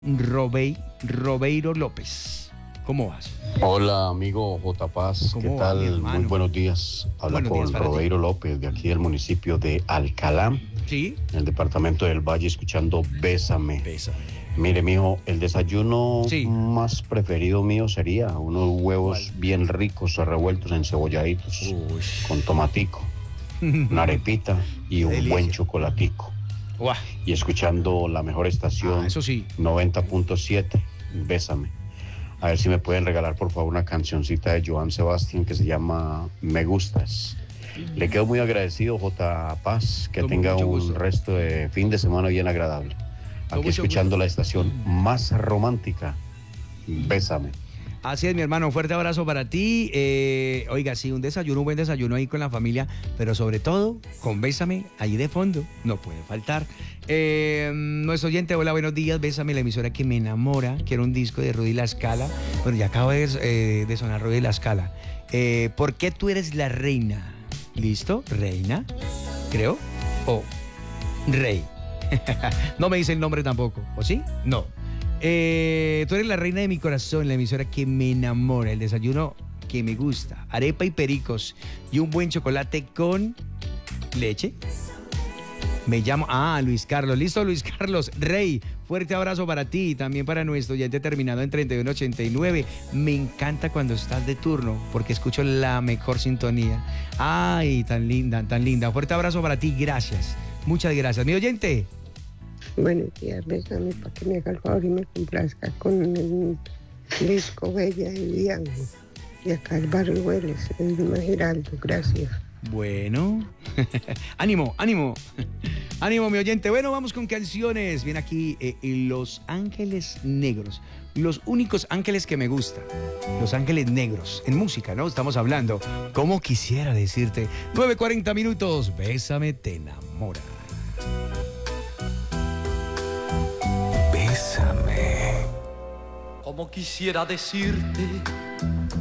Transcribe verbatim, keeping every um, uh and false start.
Robey, Robeiro López. ¿Cómo vas? Hola, amigo J. Paz, ¿qué ¿Cómo va, mi tal? hermano? Muy buenos días. Habla Buenos días con para ti. Robeiro López, de aquí del municipio de Alcalá, Sí. en el departamento del Valle, escuchando Bésame. Bésame. Mire, mijo, el desayuno Sí. más preferido mío sería unos huevos ¿Cuál? bien ricos, revueltos, encebolladitos, Uy. con tomatico, una arepita y Qué un delicia. buen chocolatico. Guau. Y escuchando la mejor estación, Ah, eso sí. noventa punto siete, Bésame. A ver si me pueden regalar, por favor, una cancioncita de Joan Sebastián que se llama Me Gustas. Le quedo muy agradecido, J. Paz, que Con tenga mucho un gusto. resto de fin de semana bien agradable. Con Aquí mucho escuchando gusto. la estación más romántica, Bésame. Así es, mi hermano, un fuerte abrazo para ti. Eh, oiga, sí, un desayuno, un buen desayuno ahí con la familia, pero sobre todo, con Bésame, ahí de fondo, no puede faltar. Eh, nuestro oyente, hola, buenos días, Bésame, la emisora que me enamora, quiero un disco de Rudy La Scala. Bueno, ya acabo de, eh, de sonar Rudy La Scala. Eh, ¿Por qué tú eres la reina? ¿Listo? ¿Reina? Creo. O rey. No me dice el nombre tampoco, ¿o sí? No. Eh, tú eres la reina de mi corazón, la emisora que me enamora, el desayuno que me gusta, arepa y pericos y un buen chocolate con leche. Me llamo, ah, Luis Carlos, listo Luis Carlos, Rey, fuerte abrazo para ti y también para nuestro oyente terminado en treinta y uno ochenta y nueve. Me encanta cuando estás de turno porque escucho la mejor sintonía. Ay, tan linda, tan linda. Fuerte abrazo para ti, gracias, muchas gracias. Mi oyente. Buenos días, Bésame, para que me haga el favor y me complazca con el disco Bella y Diango. Y acá el barrio Hueles, el de Giraldo, gracias. Bueno, ánimo, ánimo, ánimo mi oyente. Bueno, vamos con canciones. Viene aquí eh, Los Ángeles Negros, los únicos ángeles que me gustan. Los Ángeles Negros, en música, ¿no? Estamos hablando. ¿Cómo quisiera decirte? nueve cuarenta minutos, Bésame, te enamora. Bésame. Como quisiera decirte